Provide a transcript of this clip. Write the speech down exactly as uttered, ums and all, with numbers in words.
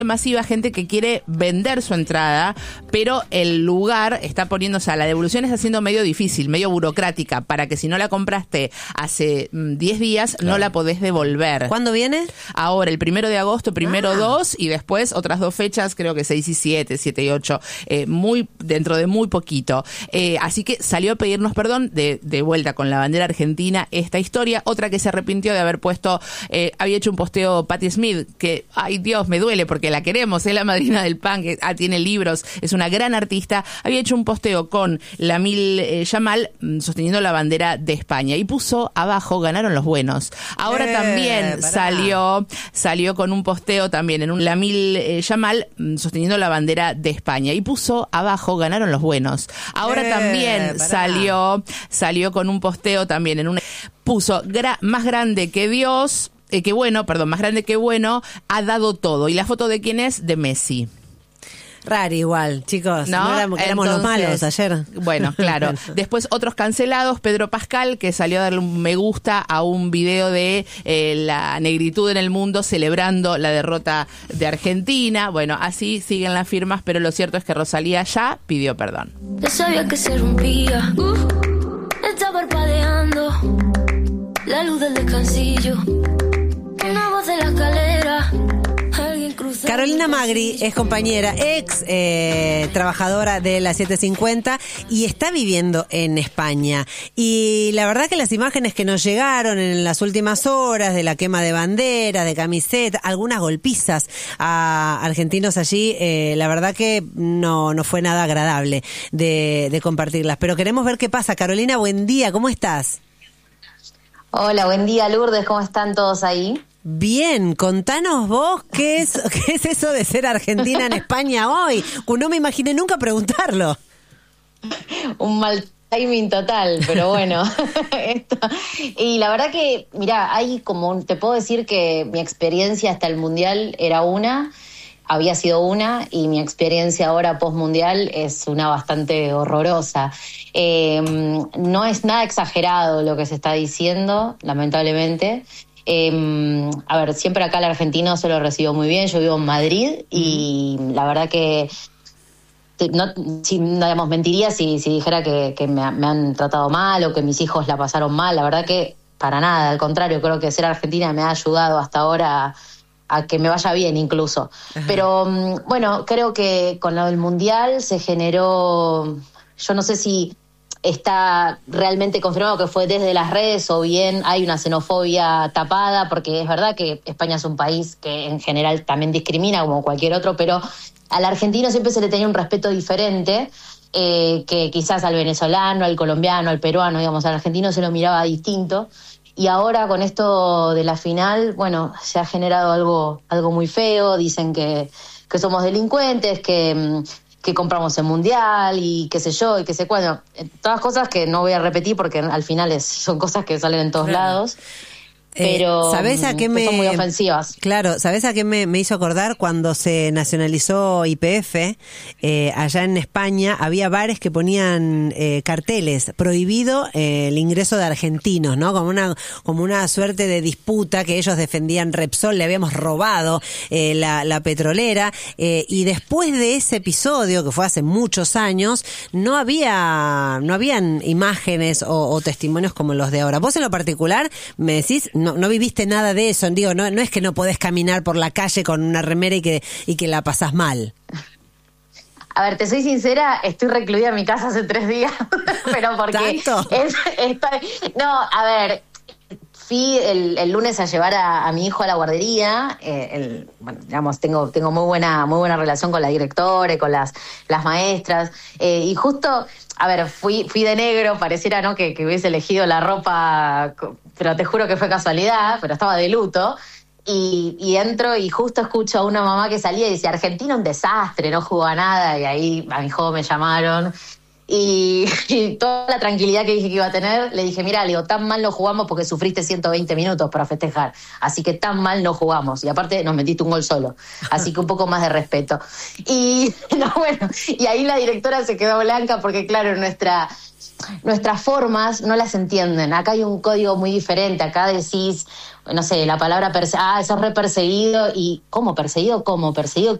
masiva, gente que quiere vender su entrada, pero el lugar está poniéndose, o sea, la devolución está siendo medio difícil, medio burocrática, para que si no la compraste hace diez días, claro, no la podés devolver. ¿Cuándo viene? Ahora, el primero de agosto, primero ah. dos, y después otras dos fechas, creo que seis y siete, siete y ocho, eh, muy, dentro de muy poquito. Eh, así que salió a pedirnos perdón de, de vuelta con la bandera argentina esta historia. Otra que se arrepintió de haber puesto, eh, había hecho un posteo Patti Smith, que, ay Dios, me duele porque la queremos, es la madrina del punk, que ah, tiene libros, es una gran artista. Había hecho un posteo con Lamil eh, Yamal sosteniendo la bandera de España y puso abajo, ganaron los buenos. Ahora eh, también pará. salió salió con un posteo también en un Lamil eh, Yamal sosteniendo la bandera de España y puso abajo, ganaron los buenos. Ahora eh, también pará. salió salió con un posteo también en un puso gra, más grande que Dios. Eh, que bueno, perdón, más grande que bueno, ha dado todo. ¿Y la foto de quién es? De Messi. Raro igual, chicos. No, no éramos, éramos Entonces, los malos ayer. Bueno, claro. Después otros cancelados. Pedro Pascal, que salió a darle un me gusta a un video de eh, la negritud en el mundo celebrando la derrota de Argentina. Bueno, así siguen las firmas, pero lo cierto es que Rosalía ya pidió perdón. Yo sabía que se rompía. Uh, está parpadeando la luz del descansillo. Una voz de la escalera. Carolina Magri es compañera, ex eh, trabajadora de la setecientos cincuenta y está viviendo en España. Y la verdad que las imágenes que nos llegaron en las últimas horas de la quema de bandera, de camiseta, algunas golpizas a argentinos allí, eh, la verdad que no, no fue nada agradable de, de compartirlas. Pero queremos ver qué pasa. Carolina, buen día, ¿cómo estás? Hola, buen día Lourdes, ¿cómo están todos ahí? Bien, contanos vos qué es qué es eso de ser argentina en España hoy. No me imaginé nunca preguntarlo. Un mal timing total, pero bueno. Esto. Y la verdad que, mirá, hay como, te puedo decir que mi experiencia hasta el Mundial era una, había sido una, y mi experiencia ahora post-mundial es una bastante horrorosa. Eh, no es nada exagerado lo que se está diciendo, lamentablemente. Eh, a ver, siempre acá el argentino se lo recibió muy bien. Yo vivo en Madrid y la verdad que no, si, no digamos, mentiría si, si dijera que, que me, me han tratado mal o que mis hijos la pasaron mal. La verdad que para nada, al contrario, creo que ser argentina me ha ayudado hasta ahora a, a que me vaya bien incluso. Ajá. Pero bueno, creo que con lo del Mundial se generó, yo no sé si está realmente confirmado que fue desde las redes o bien hay una xenofobia tapada, porque es verdad que España es un país que en general también discrimina como cualquier otro, pero al argentino siempre se le tenía un respeto diferente eh, que quizás al venezolano, al colombiano, al peruano, digamos, al argentino se lo miraba distinto. Y ahora con esto de la final, bueno, se ha generado algo, algo muy feo. Dicen que, que somos delincuentes, que... que compramos el Mundial y qué sé yo, y qué sé cuándo. Todas cosas que no voy a repetir porque al final es, son cosas que salen en todos claro. lados. Pero eh, ¿sabés a qué me, son muy ofensivas. Claro, ¿sabés a qué me, me hizo acordar? Cuando se nacionalizó Y P F, eh, allá en España, había bares que ponían eh, carteles, prohibido eh, el ingreso de argentinos, ¿no? Como una como una suerte de disputa que ellos defendían Repsol, le habíamos robado eh, la, la petrolera, eh, y después de ese episodio, que fue hace muchos años, no había no habían imágenes o, o testimonios como los de ahora. Vos en lo particular, me decís, No, no viviste nada de eso, digo, no, no es que no podés caminar por la calle con una remera y que, y que la pasás mal. A ver, te soy sincera, estoy recluida en mi casa hace tres días, pero porque... ¿Tanto? Es, estoy, no, a ver, fui el, el lunes a llevar a, a mi hijo a la guardería, eh, el, bueno, digamos, tengo, tengo muy buena, muy buena relación con la directora y con las, las maestras, eh, y justo... A ver, fui fui de negro, pareciera no que, que hubiese elegido la ropa, pero te juro que fue casualidad, pero estaba de luto. Y, y entro y justo escucho a una mamá que salía y dice, Argentina un desastre, no jugó a nada. Y ahí a mi hijo me llamaron Y, y toda la tranquilidad que dije que iba a tener, le dije, mira, le digo, tan mal no jugamos porque sufriste ciento veinte minutos para festejar, así que tan mal no jugamos, y aparte nos metiste un gol solo, así que un poco más de respeto. Y no, bueno, y ahí la directora se quedó blanca porque claro, nuestra... nuestras formas no las entienden. Acá hay un código muy diferente. Acá decís, no sé, la palabra perse- ah, eso es re perseguido. ¿Y cómo perseguido? ¿Cómo perseguido?